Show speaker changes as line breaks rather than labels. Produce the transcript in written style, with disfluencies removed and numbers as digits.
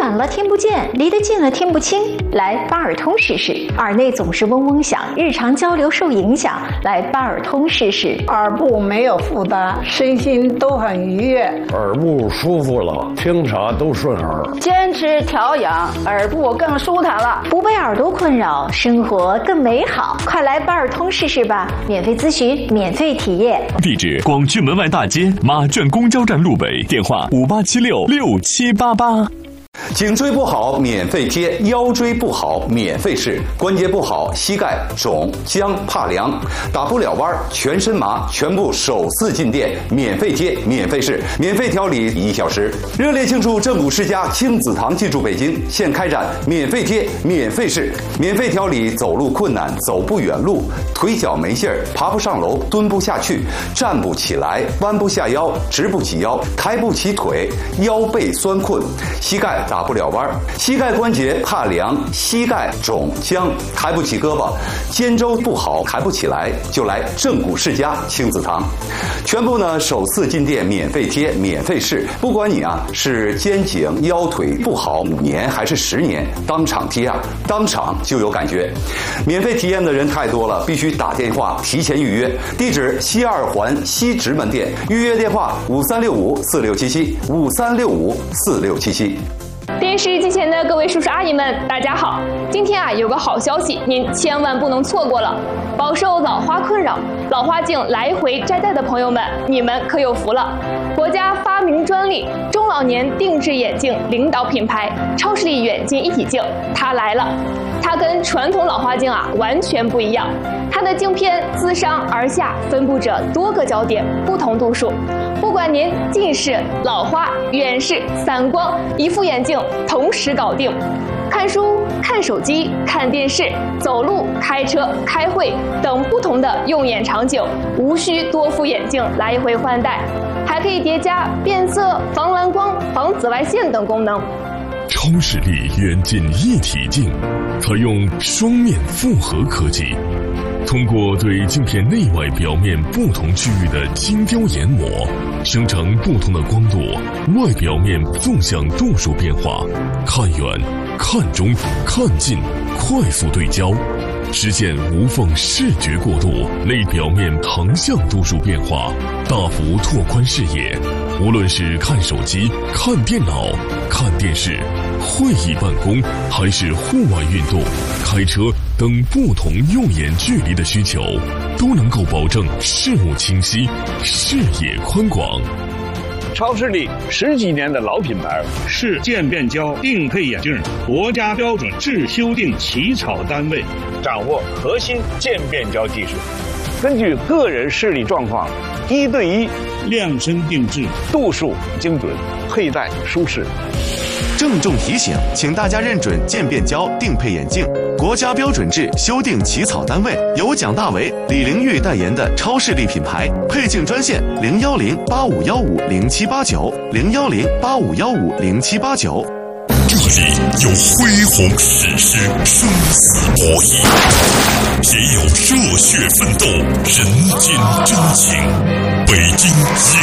远了听不见，离得近了听不清，来八耳通试试。耳内总是嗡嗡响，日常交流受影响，来八耳通试试。
耳部没有负担，身心都很愉悦，
耳部舒服了，听啥都顺耳。
坚持调养，耳部更舒坦了，
不被耳朵困扰，生活更美好。快来八耳通试试吧，免费咨询，免费体验。
地址：广渠门外大街马圈公交站路北，电话58766788。
颈椎不好免费贴，腰椎不好免费试，关节不好膝盖肿僵怕凉打不了弯全身麻，全部首次进店免费贴免费试，免费调理1小时。热烈庆祝正骨世家亲子堂进驻北京，现开展免费贴免费试，免费调理走路困难走不远路，腿脚没劲儿爬不上楼蹲不下去站不起来弯不下腰直不起腰抬不起腿腰背酸困膝盖打不了弯，膝盖关节怕凉，膝盖肿僵，抬不起胳膊，肩周不好抬不起来，就来正骨世家亲子堂。全部呢首次进店免费贴免费试，不管你是肩颈腰腿不好5年还是10年，当场贴当场就有感觉。免费体验的人太多了，必须打电话提前预约。地址：西二环西直门店，预约电话5365467753654677。
电视机前的各位叔叔阿姨们，大家好！今天有个好消息，您千万不能错过了。饱受老花困扰、老花镜来回摘戴的朋友们，你们可有福了！国家发明专利，中老年定制眼镜领导品牌超视力远近一体镜，它来了。它跟传统老花镜完全不一样，它的镜片自上而下分布着多个焦点，不同度数。不管您近视、老花、远视、散光，一副眼镜同时搞定。看书、看手机、看电视、走路、开车、开会等不同的用眼场景，无需多副眼镜来回换代，还可以叠加变色、防蓝光、防紫外线等功能。
超视力远近一体镜采用双面复合科技，通过对镜片内外表面不同区域的精雕研磨，生成不同的光度、外表面纵向度数变化，看远、看中、看近，快速对焦，实现无缝视觉过渡，内表面横向度数变化，大幅拓宽视野。无论是看手机、看电脑、看电视、会议办公，还是户外运动、开车等不同用眼距离的需求，都能够保证视物清晰、视野宽广。
超视力10几年的老品牌，是渐变焦定配眼镜国家标准制修订起草单位，掌握核心渐变焦技术，根据个人视力状况1对1量身定制，度数精准，佩戴舒适。
郑重提醒，请大家认准渐变焦定配眼镜国家标准制修订起草单位，由蒋大为、李玲玉代言的超视力品牌。配镜专线010-8515-0789，010-8515-0789。
这里有恢宏史诗，生死博弈，也有热血奋斗，人间真情。北京